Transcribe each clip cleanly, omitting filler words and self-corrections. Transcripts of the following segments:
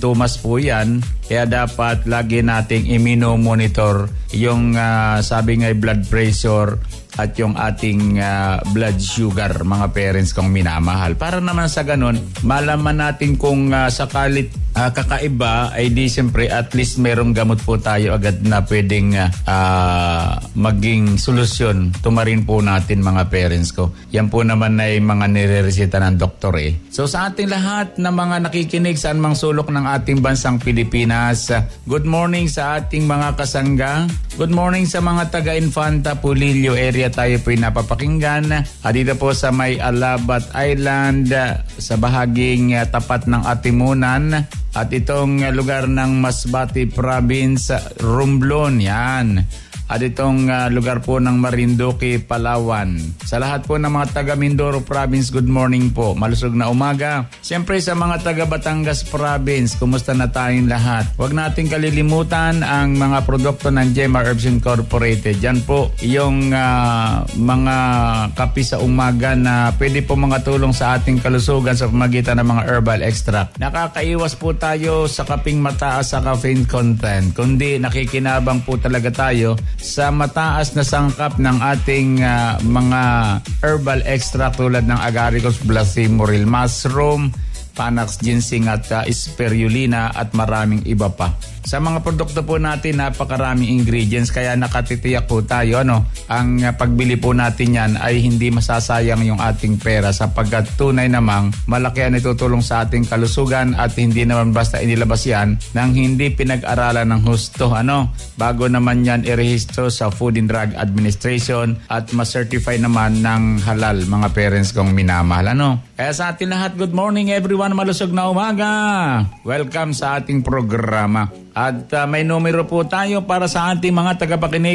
sintomas po yan. Kaya dapat lagi nating imino-monitor yung sabi nga blood pressure at yung ating blood sugar, mga parents kong minamahal. Para naman sa ganun, malaman natin kung sakalit kakaiba, ay di siyempre at least merong gamot po tayo agad na pwedeng maging solusyon. Tumarin po natin, mga parents ko. Yan po naman ay mga nireresita ng doktor eh. So sa ating lahat na mga nakikinig sa anumang sulok ng ating bansang Pilipinas, good morning sa ating mga kasangga. Good morning sa mga taga-Infanta, Pulilio area tayo po napapakinggan. Dito po sa may Alabat Island, sa bahaging tapat ng Atimunan. At itong lugar ng Masbate Province, Romblon, yan. At itong lugar po ng Marinduque, Palawan. Sa lahat po ng mga taga Mindoro Province, good morning po. Malusog na umaga. Siyempre sa mga taga Batangas Province, kumusta na tayong lahat? Huwag nating kalilimutan ang mga produkto ng Gemma Herbs Incorporated. Yan po yung mga kape sa umaga na pwede po mga tulong sa ating kalusugan sa pamagitan ng mga herbal extract. Nakakaiwas po tayo sa kaping mataas sa caffeine content, kundi nakikinabang po talaga tayo sa mataas na sangkap ng ating mga herbal extract tulad ng agaricus blacimoril mushroom, panax ginseng at spirulina at maraming iba pa. Sa mga produkto po natin, napakaraming ingredients kaya nakatitiyak po tayo ang pagbili po natin yan ay hindi masasayang yung ating pera sapagkat tunay namang malaki ang itutulong sa ating kalusugan at hindi naman basta inilabas yan nang hindi pinag-aralan ng husto. Bago naman yan irehistro sa Food and Drug Administration at ma-certify naman ng halal, mga parents kong minamahal. Kaya sa atin lahat, good morning everyone, malusog na umaga. Welcome sa ating programa. At may numero po tayo para sa ating mga tagapakinig,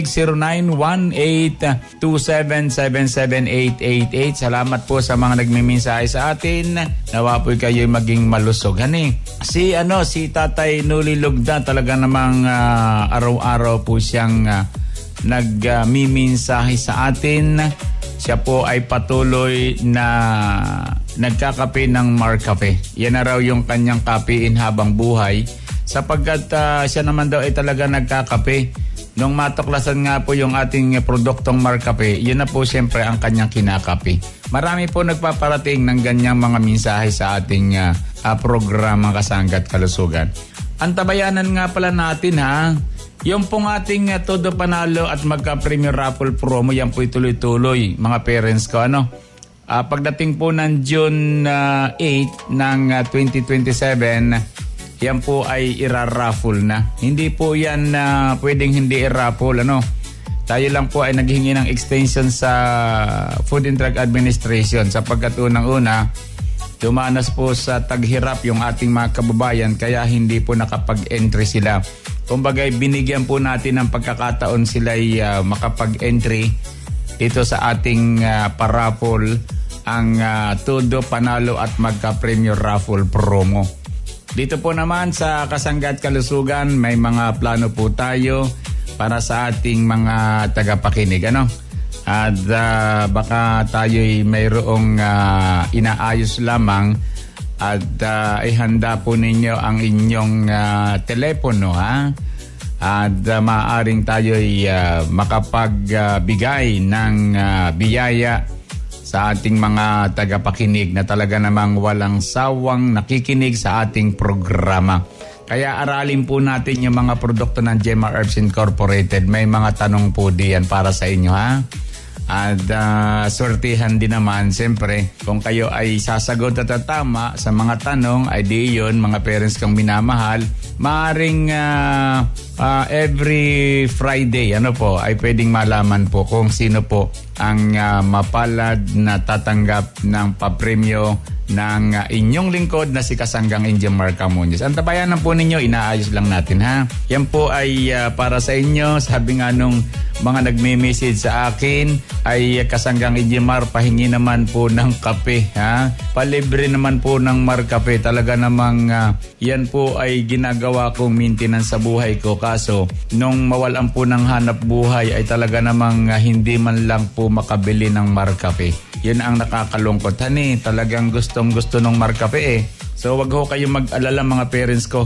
0918-2777888. Salamat po sa mga nagmimensahe sa atin. Nawa po kayo maging malusog. Si Tatay Nuli Lugda, talaga namang araw-araw po siyang nagmimensahe sa atin. Siya po ay patuloy na nagkakape ng Marcafe. Yan na raw yung kanyang kapein habang buhay. Sapagkat siya naman daw ay talaga nagkakape. Nung matuklasan nga po yung ating produktong Marcafe, yun na po siyempre ang kanyang kinakape. Marami po nagpaparating ng ganyang mga mensahe sa ating programa Kasangga't Kalusugan. Antabayanan nga pala natin yung pong ating todo panalo at magka-Premier Raffle promo, yan po tuloy-tuloy, mga parents ko. Pagdating po ng June 8 ng 2027, yan po ay ira-raffle na. Hindi po yan pwedeng hindi i-raffle. Tayo lang po ay naghingi ng extension sa Food and Drug Administration sapagkat unang-una, dumanas po sa taghirap yung ating mga kababayan kaya hindi po nakapag-entry sila. Kumbaga, binigyan po natin ng pagkakataon sila ay makapag-entry dito sa ating paraffle, ang todo panalo at magka-Premier Raffle promo. Dito po naman sa Kasangga't Kalusugan, may mga plano po tayo para sa ating mga tagapakinig. At baka tayo'y mayroong inaayos lamang at ihanda po ninyo ang inyong telepono. At maaaring tayo'y makapagbigay ng biyaya sa ating mga tagapakinig na talaga namang walang sawang nakikinig sa ating programa. Kaya aralin po natin yung mga produkto ng Gemma Herbs Incorporated. May mga tanong po diyan para sa inyo, At sortihan din naman, siyempre, kung kayo ay sasagot at tama sa mga tanong, ay di yun, mga parents kong minamahal, maaring every Friday, ay pwedeng malaman po kung sino po ang mapalad na tatanggap ng papremyo ng inyong lingkod na si Kasanggang India Marca Muñoz. Ang tabayanan po ninyo, inaayos lang natin, Yan po ay para sa inyo. Sabi nga nung mga nagme-message sa akin, ay Kasanggang India Mar, pahingi naman po ng kape, Palibre naman po ng Marcafe. Talaga namang yan po ay ginagawa kong maintenance sa buhay ko. Kaso, nung mawalan po ng hanap buhay, ay talaga namang hindi man lang po makabili ng Marcafe. Yun ang nakakalungkot. Talagang gustong-gusto ng Marcafe. So wag ho kayong mag-alala, mga parents ko.